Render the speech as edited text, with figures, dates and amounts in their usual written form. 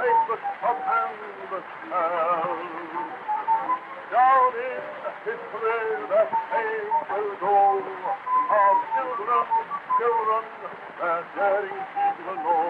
secret of endless hell. Down in history that fame will go of children, their daring deeds will know.